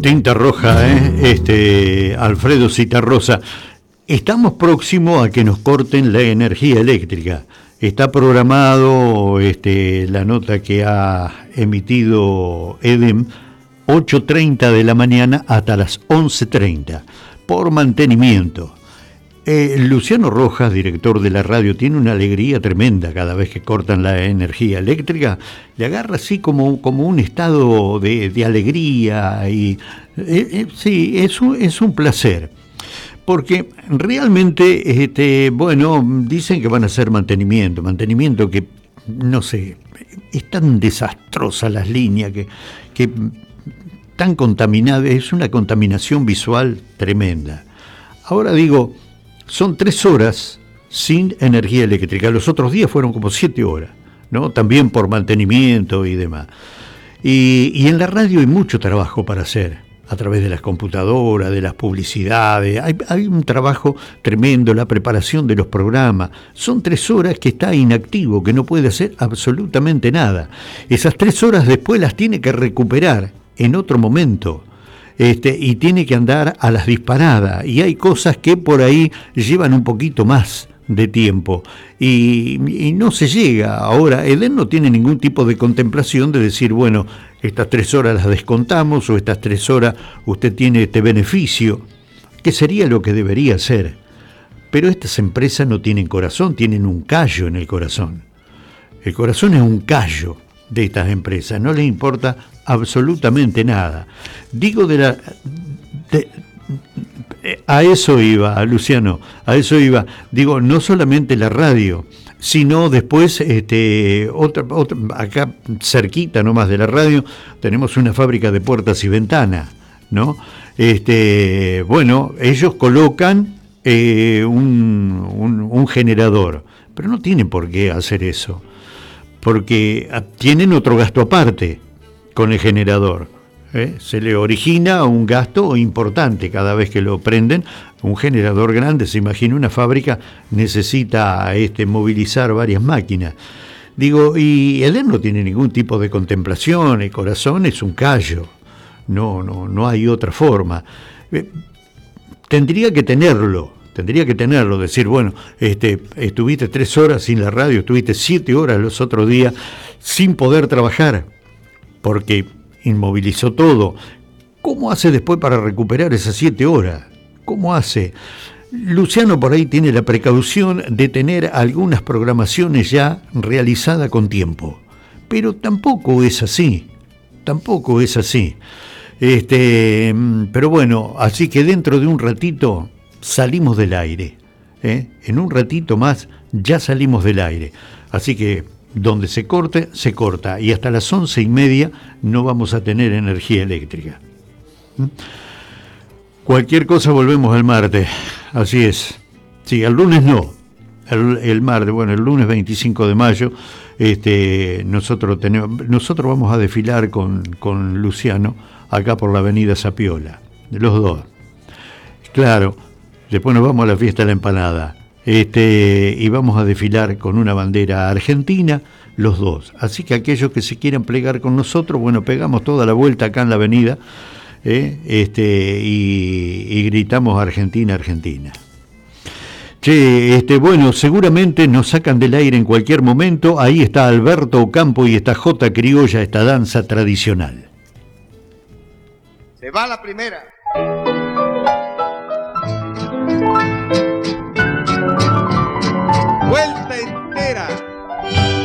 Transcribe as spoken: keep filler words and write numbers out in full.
Tinta roja, ¿eh? Este, Alfredo Citarrosa. Estamos próximos a que nos corten la energía eléctrica. Está programado este, la nota que ha emitido EDEM, ocho treinta de la mañana hasta las once treinta, por mantenimiento. Eh, Luciano Rojas, director de la radio, tiene una alegría tremenda cada vez que cortan la energía eléctrica. Le agarra así como, como un estado de, de alegría y eh, eh, sí, es un, es un placer. Porque realmente, este, bueno, dicen que van a hacer mantenimiento, mantenimiento que, no sé, es tan desastrosa las líneas, que, que tan contaminada, es una contaminación visual tremenda. Ahora digo, son tres horas sin energía eléctrica, los otros días fueron como siete horas, ¿no? También por mantenimiento y demás. Y, y en la radio hay mucho trabajo para hacer, a través de las computadoras, de las publicidades, hay, hay un trabajo tremendo, la preparación de los programas. Son tres horas que está inactivo, que no puede hacer absolutamente nada. Esas tres horas después las tiene que recuperar en otro momento. Este, y tiene que andar a las disparadas, y hay cosas que por ahí llevan un poquito más de tiempo, y, y no se llega. Ahora, EDEN no tiene ningún tipo de contemplación de decir, bueno, estas tres horas las descontamos, o estas tres horas usted tiene este beneficio, que sería lo que debería hacer. Pero estas empresas no tienen corazón, tienen un callo en el corazón. El corazón es un callo de estas empresas, no les importa absolutamente nada. Digo de la... De, a eso iba, Luciano, a eso iba. Digo, no solamente la radio, sino después, este, otra, otra, acá cerquita nomás de la radio, tenemos una fábrica de puertas y ventanas, ¿no? Este, bueno, ellos colocan eh, un, un, un generador, pero no tienen por qué hacer eso, porque tienen otro gasto aparte con el generador. ¿eh? Se le origina un gasto importante cada vez que lo prenden. Un generador grande, se imagina una fábrica, necesita este, movilizar varias máquinas. Digo, y EDEN no tiene ningún tipo de contemplación, el corazón es un callo, no, no, no hay otra forma. Eh, tendría que tenerlo. Tendría que tenerlo, decir, bueno, este, estuviste tres horas sin la radio, estuviste siete horas los otros días sin poder trabajar, porque inmovilizó todo. ¿Cómo hace después para recuperar esas siete horas? ¿Cómo hace? Luciano por ahí tiene la precaución de tener algunas programaciones ya realizadas con tiempo, pero tampoco es así, tampoco es así. Este, pero bueno, así que dentro de un ratito salimos del aire, ¿eh? En un ratito más ya salimos del aire, así que donde se corte, se corta, y hasta las once y media no vamos a tener energía eléctrica. ¿Mm? Cualquier cosa volvemos el martes, así es. Sí, el lunes no, el, el martes, bueno, el lunes veinticinco de mayo, este, nosotros tenemos, nosotros vamos a desfilar con, con Luciano acá por la avenida Zapiola, los dos. Claro. Después nos vamos a la fiesta de la empanada, este, y vamos a desfilar con una bandera argentina, los dos. Así que aquellos que se quieran plegar con nosotros, bueno, pegamos toda la vuelta acá en la avenida, eh, este, y, y gritamos Argentina, Argentina. Che, este, bueno, seguramente nos sacan del aire en cualquier momento. Ahí está Alberto Ocampo y esta jota criolla, esta danza tradicional. Se va la primera.